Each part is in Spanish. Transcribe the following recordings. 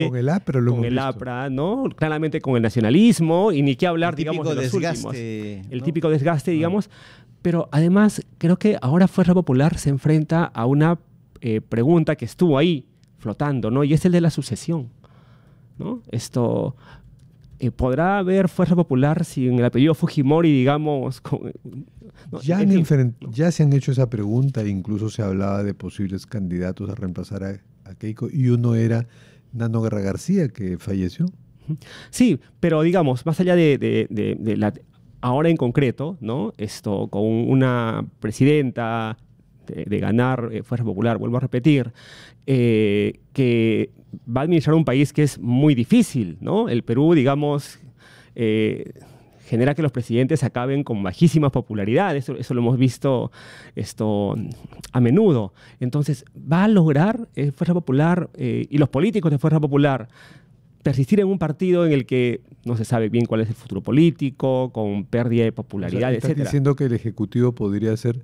Con el APRA lo con hemos el visto. APRA, ¿no? Claramente con el nacionalismo, y ni qué hablar, El típico digamos, de los desgaste, últimos. El ¿no? típico desgaste, digamos. Pero además, creo que ahora Fuerza Popular se enfrenta a una pregunta que estuvo ahí flotando, ¿no? Y es el de la sucesión, ¿no? ¿Podrá haber Fuerza Popular sin el apellido Fujimori, digamos? ¿No? Ya, En fin. ya se han hecho esa pregunta, incluso se hablaba de posibles candidatos a reemplazar a Keiko, y uno era Nano Guerra García, que falleció. Sí, pero digamos, más allá de ahora en concreto, ¿no? Con una presidenta de ganar Fuerza Popular, vuelvo a repetir, que va a administrar un país que es muy difícil, ¿no? El Perú, digamos, genera que los presidentes acaben con bajísima popularidad. Eso lo hemos visto a menudo. Entonces, ¿va a lograr Fuerza Popular y los políticos de Fuerza Popular persistir en un partido en el que no se sabe bien cuál es el futuro político, con pérdida de popularidad, O sea, estás etcétera? diciendo que el Ejecutivo podría ser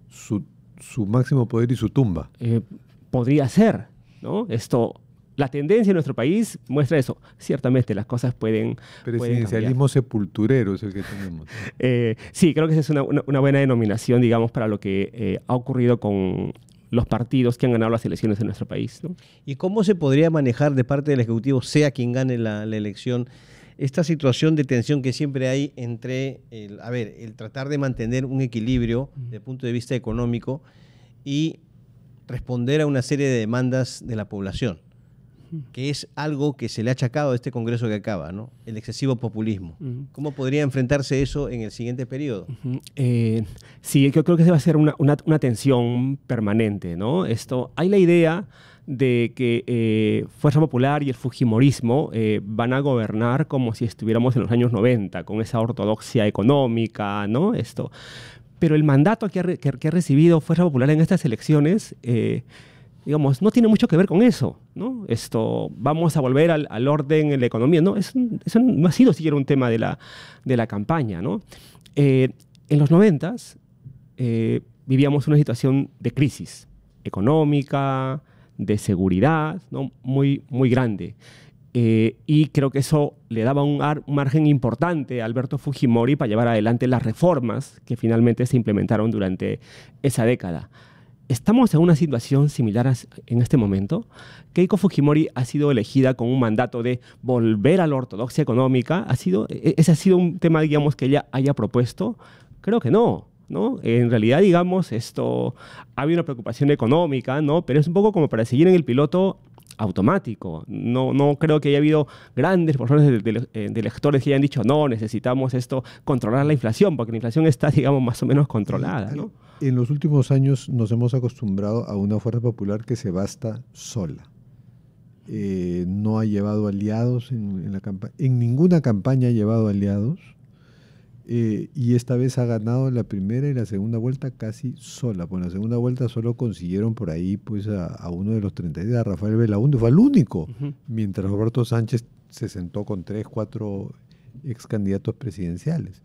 su máximo poder y su tumba. Podría ser, ¿no? La tendencia en nuestro país muestra eso. Ciertamente las cosas pueden Presidencialismo sepulturero es el que tenemos. sí, creo que esa es una buena denominación, digamos, para lo que ha ocurrido con los partidos que han ganado las elecciones en nuestro país, ¿no? ¿Y cómo se podría manejar de parte del Ejecutivo, sea quien gane la elección, esta situación de tensión que siempre hay entre el tratar de mantener un equilibrio desde el punto de vista económico y responder a una serie de demandas de la población, que es algo que se le ha achacado a este Congreso que acaba, ¿no? El excesivo populismo. ¿Cómo podría enfrentarse eso en el siguiente periodo? Sí, yo creo que va a ser una tensión permanente, ¿no? Hay la idea de que Fuerza Popular y el fujimorismo van a gobernar como si estuviéramos en los años 90, con esa ortodoxia económica, ¿no? Pero el mandato que ha recibido Fuerza Popular en estas elecciones, digamos, no tiene mucho que ver con eso, ¿no? Vamos a volver al orden en la economía, ¿no? Eso no ha sido siquiera un tema de la campaña, ¿no? En los 90s vivíamos una situación de crisis económica, de seguridad, ¿no? Muy, muy grande. Y creo que eso le daba un margen importante a Alberto Fujimori para llevar adelante las reformas que finalmente se implementaron durante esa década. Estamos en una situación similar en este momento. Keiko Fujimori ha sido elegida con un mandato de volver a la ortodoxia económica. ¿Ese ha sido un tema, digamos, que ella haya propuesto? Creo que no, ¿no? En realidad, digamos, ha habido una preocupación económica, ¿no? Pero es un poco como para seguir en el piloto automático. No creo que haya habido grandes porciones de electores que hayan dicho, no, necesitamos controlar la inflación, porque la inflación está, digamos, más o menos controlada, ¿no? En los últimos años nos hemos acostumbrado a una Fuerza Popular que se basta sola. No ha llevado aliados en la campaña. En ninguna campaña ha llevado aliados. Y esta vez ha ganado la primera y la segunda vuelta casi sola. Pues en la segunda vuelta solo consiguieron por ahí pues a uno de los 36, a Rafael Belaúnde, fue el único. Mientras Roberto Sánchez se sentó con 3, 4 ex candidatos presidenciales.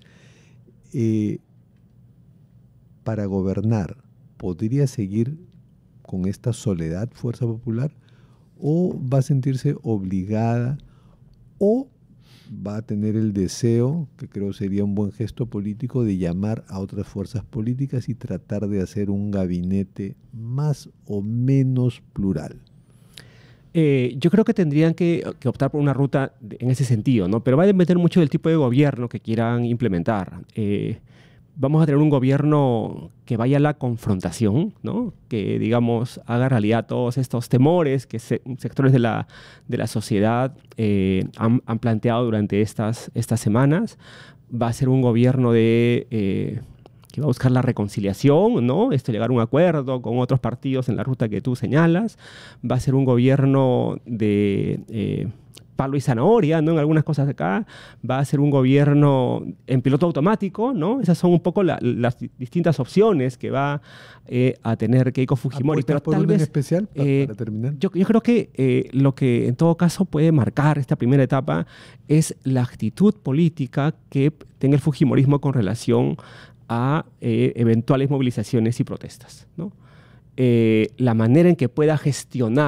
Para gobernar, ¿podría seguir con esta soledad Fuerza Popular? ¿O va a sentirse obligada? ¿O va a tener el deseo, que creo sería un buen gesto político, de llamar a otras fuerzas políticas y tratar de hacer un gabinete más o menos plural? Yo creo que tendrían que optar por una ruta en ese sentido, ¿no? Pero va a depender mucho del tipo de gobierno que quieran implementar. Vamos a tener un gobierno que vaya a la confrontación, ¿no? Que, digamos, haga realidad todos estos temores que sectores de la sociedad han planteado durante estas semanas. Va a ser un gobierno que va a buscar la reconciliación, ¿no? Llegar a un acuerdo con otros partidos en la ruta que tú señalas. Va a ser un gobierno de palo y zanahoria, ¿no? En algunas cosas de acá. Va a ser un gobierno en piloto automático, ¿no? Esas son un poco las distintas opciones que va a tener Keiko Fujimori. Pero por tal uno en vez, especial para terminar. Yo creo que lo que en todo caso puede marcar esta primera etapa es la actitud política que tenga el Fujimorismo con relación a eventuales movilizaciones y protestas, ¿no? La manera en que pueda gestionar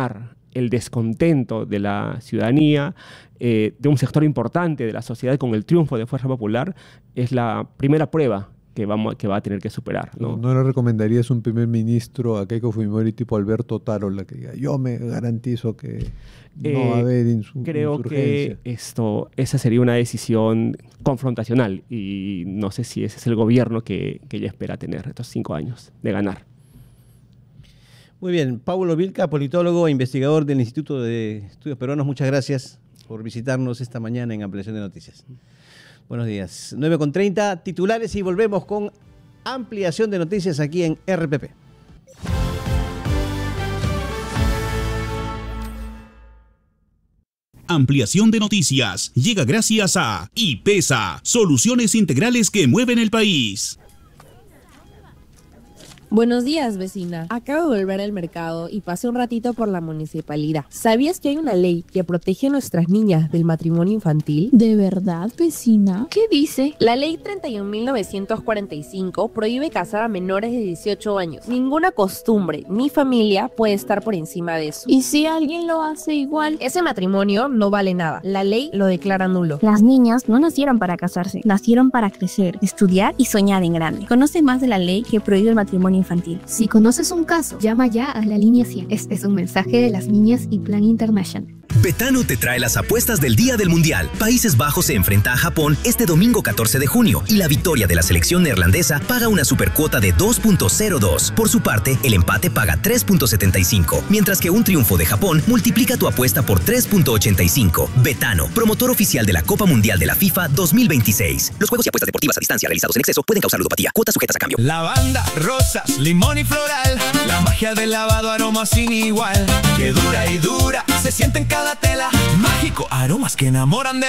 el descontento de la ciudadanía, de un sector importante de la sociedad con el triunfo de Fuerza Popular, es la primera prueba que va a tener que superar, ¿no? ¿No le recomendarías un primer ministro a Keiko Fujimori tipo Alberto Tarola que diga, yo me garantizo que no va a haber creo insurgencia? Que esa sería una decisión confrontacional y no sé si ese es el gobierno que ella espera tener estos 5 años de ganar. Muy bien, Paulo Vilca, politólogo e investigador del Instituto de Estudios Peruanos, muchas gracias por visitarnos esta mañana en Ampliación de Noticias. Buenos días. 9:30, titulares y volvemos con ampliación de noticias aquí en RPP. Ampliación de noticias llega gracias a IPESA, soluciones integrales que mueven el país. Buenos días, vecina. Acabo de volver al mercado y pasé un ratito por la municipalidad. ¿Sabías que hay una ley que protege a nuestras niñas del matrimonio infantil? ¿De verdad, vecina? ¿Qué dice? La ley 31.945 prohíbe casar a menores de 18 años. Ninguna costumbre ni familia puede estar por encima de eso. ¿Y si alguien lo hace igual? Ese matrimonio no vale nada. La ley lo declara nulo. Las niñas no nacieron para casarse, nacieron para crecer, estudiar y soñar en grande. Conoce más de la ley que prohíbe el matrimonio infantil. Si conoces un caso, llama ya a la línea 100. Este es un mensaje de las niñas y Plan International. Betano te trae las apuestas del Día del Mundial. Países Bajos se enfrenta a Japón este domingo 14 de junio y la victoria de la selección neerlandesa paga una supercuota de 2.02. Por su parte, el empate paga 3.75, mientras que un triunfo de Japón multiplica tu apuesta por 3.85. Betano, promotor oficial de la Copa Mundial de la FIFA 2026. Los juegos y apuestas deportivas a distancia realizados en exceso pueden causar ludopatía. Cuotas sujetas a cambio. Lavanda, rosas, limón y floral. La magia del lavado, aroma sin igual. Que dura y dura, se siente en cada tela. Mágico, aromas que enamoran de